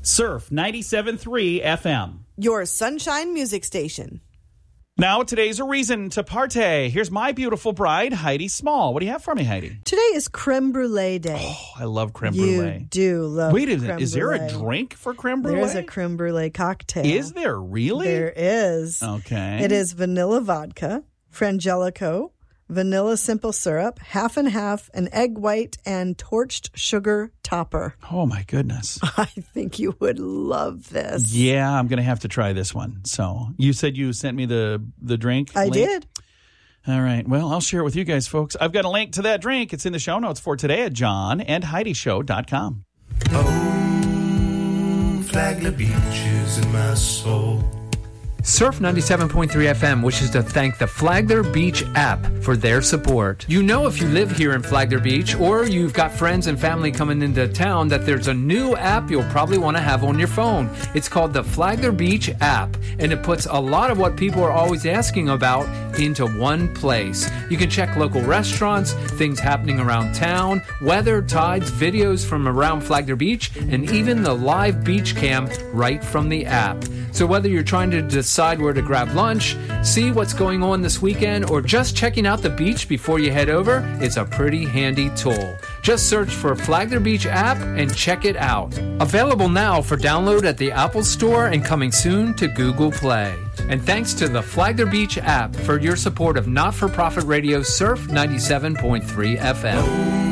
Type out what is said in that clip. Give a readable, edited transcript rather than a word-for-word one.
Surf 97.3 FM. Your sunshine music station. Now, today's a reason to partay. Here's my beautiful bride, Heidi Small. What do you have for me, Heidi? Today is creme brulee day. Oh, I love creme brulee. You do love Wait a minute. creme Is there brulee. a drink for creme brulee? There is a creme brulee cocktail. Is there really? There is. Okay. It is vanilla vodka, frangelico, vanilla simple syrup, half and half, an egg white, and torched sugar topper. Oh, my goodness. I think you would love this. Yeah, I'm going to have to try this one. So you said you sent me the drink I link? did. All right. Well, I'll share it with you guys, folks. I've got a link to that drink. It's in the show notes for today at johnandheidishow.com. Oh, Flagler Beach is in my soul. Surf 97.3 FM wishes to thank the Flagler Beach app for their support. You know, if you live here in Flagler Beach or you've got friends and family coming into town, that there's a new app you'll probably want to have on your phone. It's called the Flagler Beach app, and it puts a lot of what people are always asking about into one place. You can check local restaurants, things happening around town, weather, tides, videos from around Flagler Beach, and even the live beach cam right from the app. So whether you're trying to decide where to grab lunch, see what's going on this weekend, or just checking out the beach before you head over, it's a pretty handy tool. Just search for Flagler Beach app and check it out. Available now for download at the Apple Store and coming soon to Google Play. And thanks to the Flagler Beach app for your support of not-for-profit radio Surf 97.3 FM.